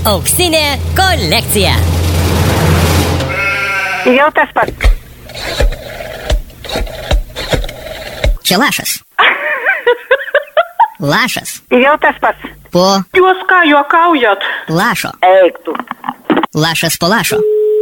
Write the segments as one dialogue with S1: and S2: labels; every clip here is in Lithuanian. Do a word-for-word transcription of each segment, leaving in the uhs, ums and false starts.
S1: Auksinė kolekcija.
S2: Jau tas pats.
S3: Čia lašas. Lašas.
S2: Jau tas pats.
S3: Po
S4: Jūs ką, juokaujat?
S3: lašo.
S2: Eik tu.
S3: Lašas po lašo.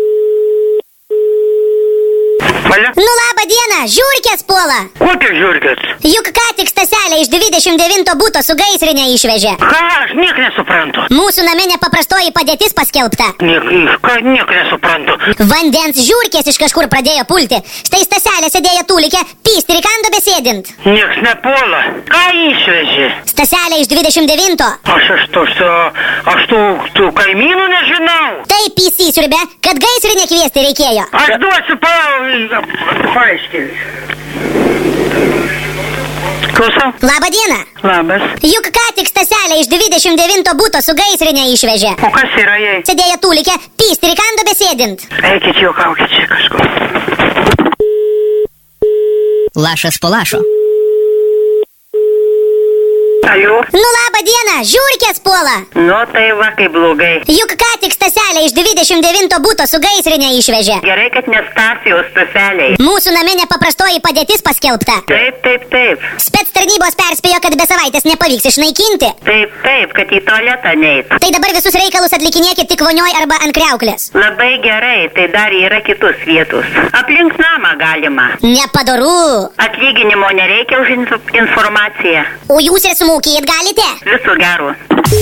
S5: Valia?
S6: Nu labą dieną, žiurkės puola.
S5: Kokios žiurkės?
S6: Juk ką tik Staselė iš dvidešimt devinto buto su gaisrinė išvežė.
S5: Ką, aš niek nesuprantu.
S6: Mūsų name nepaprastoji padėtis paskelbta.
S5: Niek, ką, niek nesuprantu.
S6: Vandens žiurkės iš kažkur pradėjo pulti. Štai Staselė sėdėjo tūlikė, pysti rikando besėdint.
S5: Nieks nepuola. Ką išvežė?
S6: Staselė iš dvidešimt devinto.
S5: Aš aš tos, aš tų, tų kaimynų nežinau.
S6: Taip įsisiurbė, kad gaisrinę kviesti reikėjo.
S5: Aš duosiu pa... paaiškinti. Klausau?
S6: Labą dieną.
S5: Labas.
S6: Juk ką tik Staselė iš dvidešimt devinto buto su gaisrinė išvežė.
S5: O kas yra jai?
S6: Sėdėjo tūlikė, pysti rikando besėdint.
S5: Eikit juokaukit čia kažkur.
S3: Lašas po lašo.
S5: Aliu?
S6: Nu labą dieną, žiurkės puola.
S5: Nu tai va, kaip blogai.
S6: Juk ką tik Staselė iš dvidešimt devinto buto su gaisrinė išvežė.
S5: Gerai, kad ne Stasijos Staseliai.
S6: Mūsų name nepaprastoji padėtis paskelbta.
S5: Taip, taip, taip.
S6: Spec tarnybos perspėjo, kad be savaitės nepavyks išnaikinti.
S5: Taip, taip, kad į tualetą neit.
S6: Tai dabar visus reikalus atlikinėkit tik vonioj arba ant kriauklės.
S5: Labai gerai, tai dar yra kitus vietus. Aplink namą galima.
S6: Nepadoru.
S5: Atlyginimo nereikia už inf informaciją.
S6: O jūs ir sumokėt galite?
S5: Viso gero.